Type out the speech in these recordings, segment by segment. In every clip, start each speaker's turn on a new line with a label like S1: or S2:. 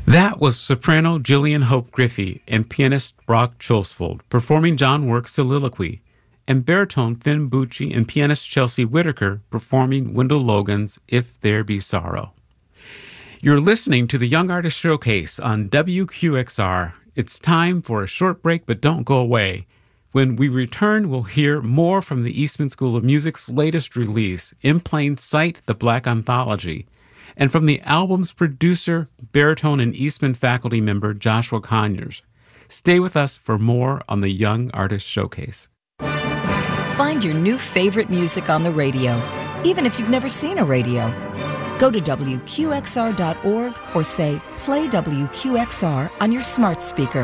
S1: That was soprano Gillian Hope Griffey and pianist Brock Cholsfold performing John Work's Soliloquy, and baritone Finn Bucci and pianist Chelsea Whitaker performing Wendell Logan's If There Be Sorrow. You're listening to the Young Artist Showcase on WQXR. It's time for a short break, but don't go away. When we return, we'll hear more from the Eastman School of Music's latest release, In Plain Sight, The Black Anthology, and from the album's producer, baritone and Eastman faculty member Joshua Conyers. Stay with us for more on the Young Artist Showcase.
S2: Find your new favorite music on the radio, even if you've never seen a radio. Go to WQXR.org or say, play WQXR on your smart speaker.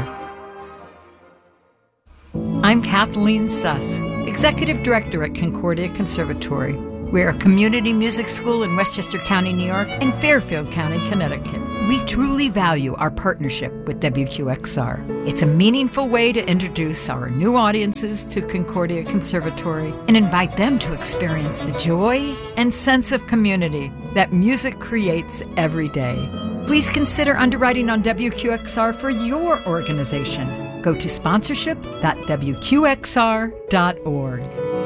S3: I'm Kathleen Suss, Executive Director at Concordia Conservatory. We're a community music school in Westchester County, New York, and Fairfield County, Connecticut. We truly value our partnership with WQXR. It's a meaningful way to introduce our new audiences to Concordia Conservatory and invite them to experience the joy and sense of community that music creates every day. Please consider underwriting on WQXR for your organization. Go to sponsorship.wqxr.org.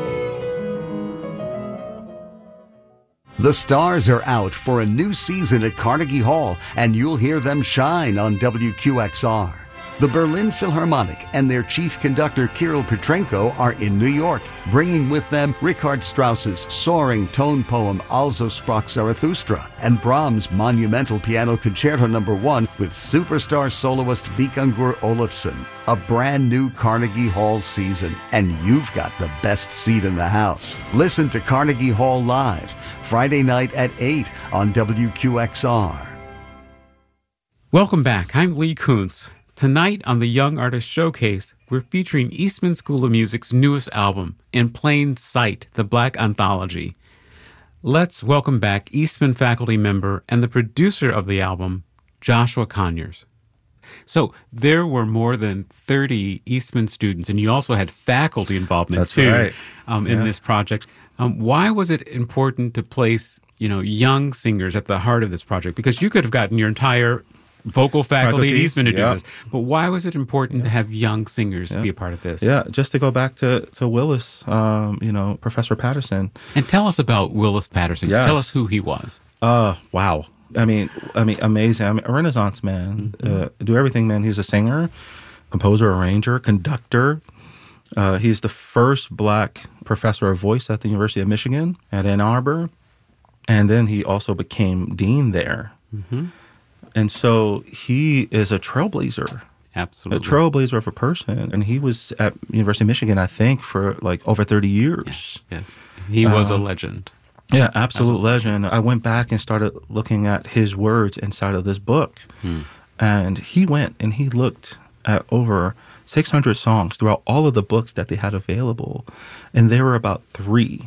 S4: The stars are out for a new season at Carnegie Hall, and you'll hear them shine on WQXR. The Berlin Philharmonic and their chief conductor Kirill Petrenko are in New York, bringing with them Richard Strauss's soaring tone poem Also Sprach Zarathustra and Brahms' monumental piano concerto No. 1 with superstar soloist Vikingur Olafsson. A brand new Carnegie Hall season, and you've got the best seat in the house. Listen to Carnegie Hall live Friday night at 8 on WQXR.
S1: Welcome back. I'm Lee Kuntz. Tonight on the Young Artist Showcase, we're featuring Eastman School of Music's newest album, In Plain Sight, The Black Anthology. Let's welcome back Eastman faculty member and the producer of the album, Joshua Conyers. So there were more than 30 Eastman students, and you also had faculty involvement in this project. Why was it important to place, young singers at the heart of this project? Because you could have gotten your entire vocal faculty at Eastman to do this. But why was it important to have young singers be a part of this?
S5: Yeah, just to go back to Willis, Professor Patterson.
S1: And tell us about Willis Patterson.
S5: Yes.
S1: Tell us who he was.
S5: Wow. I mean, amazing. I mean, a Renaissance man. Do everything, man. He's a singer, composer, arranger, conductor. He's the first black professor of voice at the University of Michigan at Ann Arbor. And then he also became dean there. Mm-hmm. And so he is a trailblazer.
S1: Absolutely.
S5: A trailblazer of a person. And he was at University of Michigan, I think, for like over 30 years.
S1: Yes. He was a legend.
S5: Yeah, absolute legend. I went back and started looking at his words inside of this book. And he went and he looked at over 600 songs throughout all of the books that they had available. And there were about 3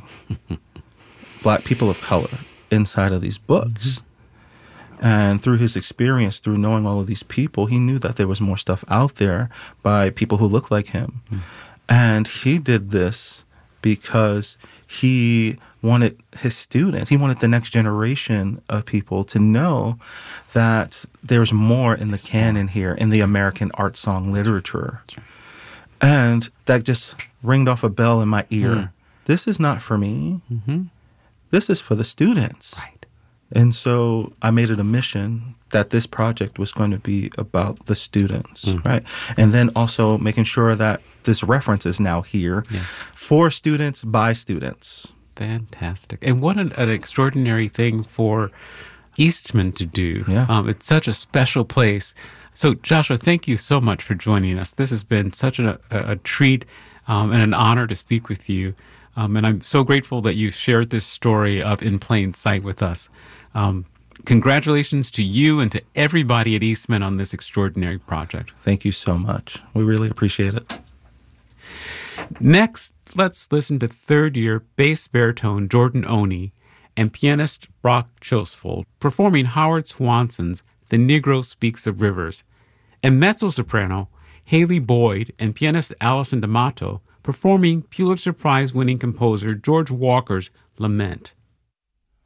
S5: black people of color inside of these books. And through his experience, through knowing all of these people, he knew that there was more stuff out there by people who looked like him. And he did this because he wanted his students, he wanted the next generation of people to know that there's more in the canon here, in the American art song literature. And that just ringed off a bell in my ear. This is not for me. This is for the students.
S1: Right.
S5: And so I made it a mission that this project was going to be about the students, right? And then also making sure that this reference is now here for students, by students.
S1: Fantastic. And what an extraordinary thing for Eastman to do. It's such a special place. So, Joshua, thank you so much for joining us. This has been such a treat and an honor to speak with you. And I'm so grateful that you shared this story of In Plain Sight with us. Congratulations to you and to everybody at Eastman on this extraordinary project.
S5: Thank you so much. We really appreciate it.
S1: Next, let's listen to third-year bass baritone Jordan Oney and pianist Brock Cholsfold performing Howard Swanson's The Negro Speaks of Rivers, and mezzo-soprano Haley Boyd and pianist Allison D'Amato performing Pulitzer Prize-winning composer George Walker's Lament.